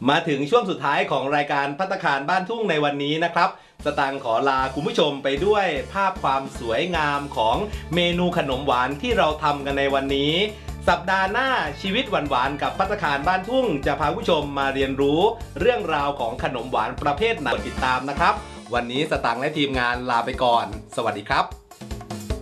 มาถึงช่วงสุดท้ายของรายการภัตตาคารบ้านทุ่งในวันนี้นะครับสตางค์ขอลาคุณผู้ชมไปด้วยภาพความสวยงามของเมนูขนมหวานที่เราทำกันในวันนี้สัปดาห์หน้าชีวิตหวานๆกับภัตตาคารบ้านทุ่งจะพาผู้ชมมาเรียนรู้เรื่องราวของขนมหวานประเภทไหนติดตามนะครับวันนี้สตางค์และทีมงานลาไปก่อนสวัสดีครับ